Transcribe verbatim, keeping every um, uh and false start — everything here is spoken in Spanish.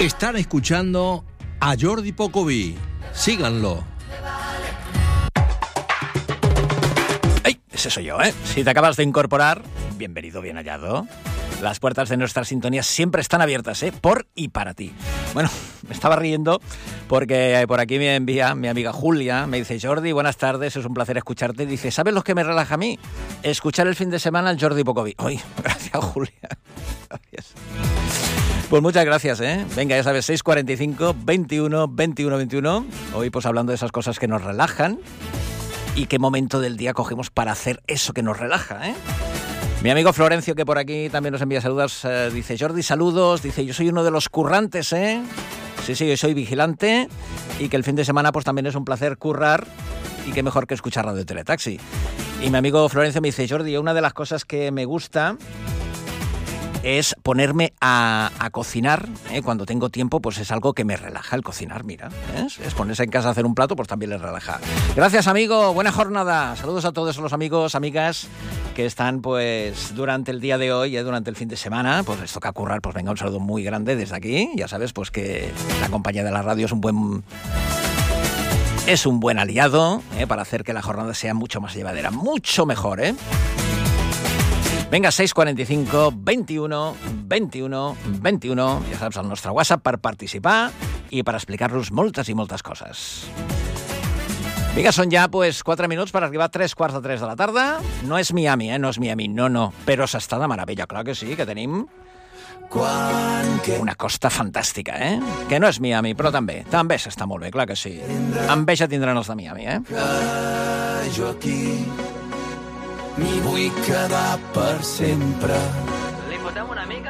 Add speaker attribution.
Speaker 1: Están escuchando a Jordi Pocoví. Síganlo.
Speaker 2: ¡Ay! Ese soy yo, ¿eh? Si te acabas de incorporar, bienvenido, bien hallado. Las puertas de nuestra sintonía siempre están abiertas, ¿eh? Por y para ti. Bueno, me estaba riendo porque por aquí me envía mi amiga Julia, me dice: Jordi, buenas tardes, es un placer escucharte. Dice: ¿sabes lo que me relaja a mí? Escuchar el fin de semana al Jordi Pocoví. ¡Ay! Gracias, Julia. Gracias. Pues muchas gracias, ¿eh? Venga, ya sabes, seis cuarenta y cinco, veintiuno, veintiuno, veintiuno. Hoy pues hablando de esas cosas que nos relajan y qué momento del día cogemos para hacer eso que nos relaja, ¿eh? Mi amigo Florencio, que por aquí también nos envía saludos, eh, dice: Jordi, saludos. Dice: yo soy uno de los currantes, ¿eh? Sí, sí, yo soy vigilante y que el fin de semana pues también es un placer currar y qué mejor que escuchar Radio Teletaxi. Y mi amigo Florencio me dice: Jordi, una de las cosas que me gusta es ponerme a, a cocinar, ¿eh? Cuando tengo tiempo, pues es algo que me relaja el cocinar, mira, ¿eh? Es ponerse en casa a hacer un plato, pues también les relaja. Gracias, amigo, buena jornada. Saludos a todos los amigos, amigas que están pues durante el día de hoy, ¿eh? Durante el fin de semana, pues les toca currar, pues venga, un saludo muy grande desde aquí. Ya sabes, pues que la compañía de la radio es un buen... es un buen aliado, ¿eh? Para hacer que la jornada sea mucho más llevadera, mucho mejor, ¿eh? Venga, seis cuarenta y cinco, veintiuno, veintiuno, veintiuno. Ja saps, el nostre WhatsApp per participar i per explicar-nos moltes i moltes coses. Vinga, són ja pues, quatre minuts per arribar a tres quarts de tres de la tarda. No és Miami, eh? No és Miami, no, no. Però s'està de meravella, clar que sí, que tenim una costa fantàstica, eh? Que no és Miami, però també. També s'està molt bé, clar que sí. Enveja tindran els de Miami, eh?
Speaker 3: Que jo aquí m'hi vull quedar per sempre.
Speaker 4: Li fotem una mica